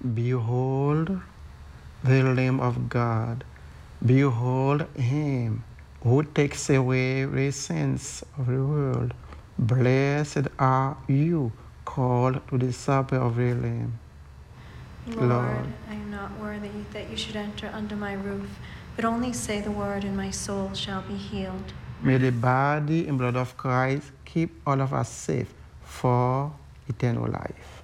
Behold the Lamb of God. Behold him who takes away the sins of the world. Blessed are you, called to the supper of the Lamb. Lord, I am not worthy that you should enter under my roof, but only say the word and my soul shall be healed. May the body and blood of Christ keep all of us safe for eternal life.